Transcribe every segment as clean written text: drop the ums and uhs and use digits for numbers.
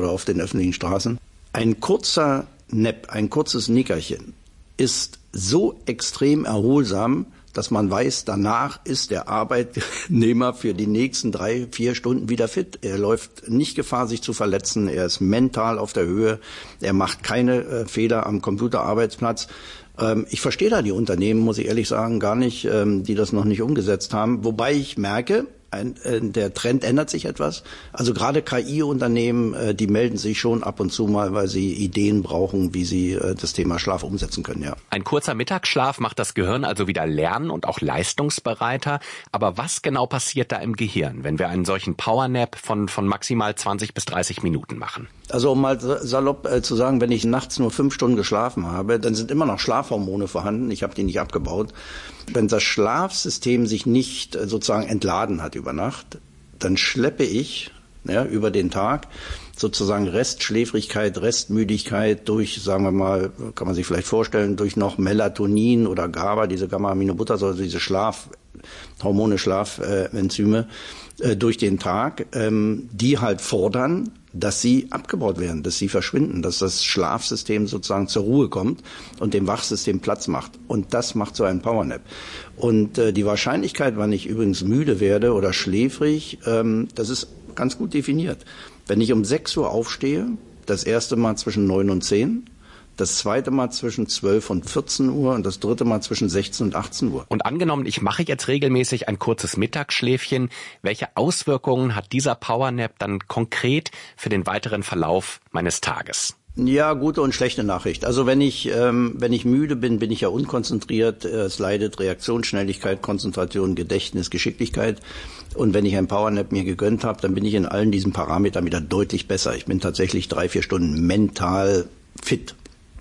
oder auf den öffentlichen Straßen. Ein kurzer Nap, ein kurzes Nickerchen ist so extrem erholsam, dass man weiß, danach ist der Arbeitnehmer für die nächsten 3-4 Stunden wieder fit. Er läuft nicht Gefahr, sich zu verletzen. Er ist mental auf der Höhe. Er macht keine Fehler am Computerarbeitsplatz. Ich verstehe da die Unternehmen, muss ich ehrlich sagen, gar nicht, die das noch nicht umgesetzt haben. Wobei ich merke, der Trend ändert sich etwas. Also gerade KI-Unternehmen, die melden sich schon ab und zu mal, weil sie Ideen brauchen, wie sie das Thema Schlaf umsetzen können, ja. Ein kurzer Mittagsschlaf macht das Gehirn also wieder lernen und auch leistungsbereiter. Aber was genau passiert da im Gehirn, wenn wir einen solchen Powernap von maximal 20 bis 30 Minuten machen? Also um mal salopp zu sagen, wenn ich nachts nur 5 Stunden geschlafen habe, dann sind immer noch Schlafhormone vorhanden. Ich habe die nicht abgebaut. Wenn das Schlafsystem sich nicht sozusagen entladen hat über Nacht, dann schleppe ich über den Tag sozusagen Restschläfrigkeit, Restmüdigkeit durch, sagen wir mal, kann man sich vielleicht vorstellen, durch noch Melatonin oder GABA, diese Gamma-Aminobuttersäure, diese Schlafhormone, Schlafenzyme durch den Tag, die halt fordern, dass sie abgebaut werden, dass sie verschwinden, dass das Schlafsystem sozusagen zur Ruhe kommt und dem Wachsystem Platz macht. Und das macht so ein Powernap. Und die Wahrscheinlichkeit, wann ich übrigens müde werde oder schläfrig, das ist ganz gut definiert. Wenn ich um 6 Uhr aufstehe, das erste Mal zwischen 9 und 10, das zweite Mal zwischen 12 und 14 Uhr und das dritte Mal zwischen 16 und 18 Uhr. Und angenommen, ich mache jetzt regelmäßig ein kurzes Mittagsschläfchen, welche Auswirkungen hat dieser Powernap dann konkret für den weiteren Verlauf meines Tages? Ja, gute und schlechte Nachricht. Also wenn ich müde bin, bin ich ja unkonzentriert. Es leidet Reaktionsschnelligkeit, Konzentration, Gedächtnis, Geschicklichkeit. Und wenn ich ein Powernap mir gegönnt habe, dann bin ich in allen diesen Parametern wieder deutlich besser. Ich bin tatsächlich 3-4 Stunden mental fit.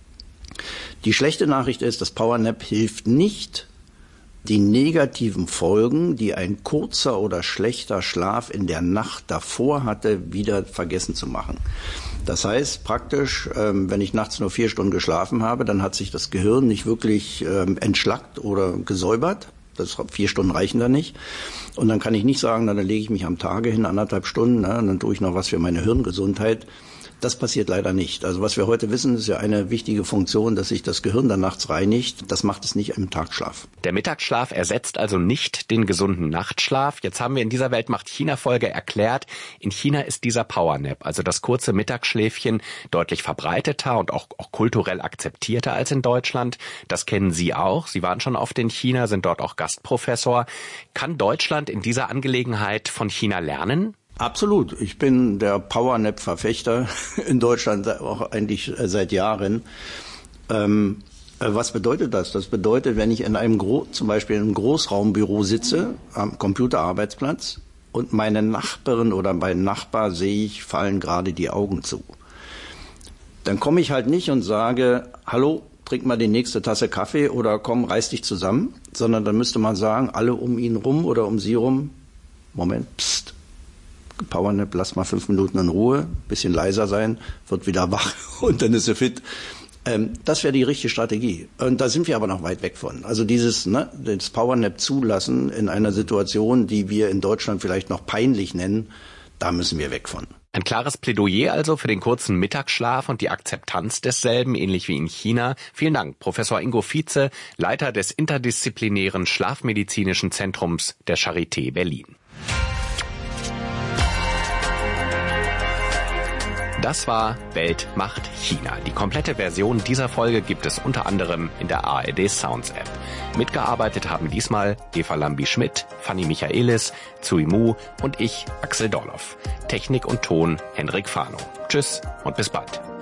Die schlechte Nachricht ist, das Powernap hilft nicht, die negativen Folgen, die ein kurzer oder schlechter Schlaf in der Nacht davor hatte, wieder vergessen zu machen. Das heißt praktisch, wenn ich nachts nur 4 Stunden geschlafen habe, dann hat sich das Gehirn nicht wirklich entschlackt oder gesäubert. 4 Stunden reichen da nicht. Und dann kann ich nicht sagen, dann lege ich mich am Tage hin, 1,5 Stunden, dann tue ich noch was für meine Hirngesundheit. Das passiert leider nicht. Also was wir heute wissen, ist ja eine wichtige Funktion, dass sich das Gehirn dann nachts reinigt. Das macht es nicht im Tagschlaf. Der Mittagsschlaf ersetzt also nicht den gesunden Nachtschlaf. Jetzt haben wir in dieser Welt macht China-Folge erklärt, in China ist dieser Powernap, also das kurze Mittagsschläfchen, deutlich verbreiteter und auch kulturell akzeptierter als in Deutschland. Das kennen Sie auch. Sie waren schon oft in China, sind dort auch Gastprofessor. Kann Deutschland in dieser Angelegenheit von China lernen? Absolut. Ich bin der Powernap-Verfechter in Deutschland auch eigentlich seit Jahren. Was bedeutet das? Das bedeutet, wenn ich in einem zum Beispiel in einem Großraumbüro sitze, am Computerarbeitsplatz, und meine Nachbarin oder mein Nachbar sehe ich, fallen gerade die Augen zu. Dann komme ich halt nicht und sage, hallo, trink mal die nächste Tasse Kaffee oder komm, reiß dich zusammen, sondern dann müsste man sagen, alle um ihn rum oder um sie rum, Moment, pst. Powernap, lass mal 5 Minuten in Ruhe, bisschen leiser sein, wird wieder wach und dann ist er fit. Das wäre die richtige Strategie. Und da sind wir aber noch weit weg von. Also das Powernap zulassen in einer Situation, die wir in Deutschland vielleicht noch peinlich nennen, da müssen wir weg von. Ein klares Plädoyer also für den kurzen Mittagsschlaf und die Akzeptanz desselben, ähnlich wie in China. Vielen Dank, Professor Ingo Vietze, Leiter des interdisziplinären Schlafmedizinischen Zentrums der Charité Berlin. Das war Welt macht China. Die komplette Version dieser Folge gibt es unter anderem in der ARD Sounds App. Mitgearbeitet haben diesmal Eva Lambi-Schmidt, Fanny Michaelis, Zui Mu und ich, Axel Dorloff. Technik und Ton Henrik Fahnow. Tschüss und bis bald.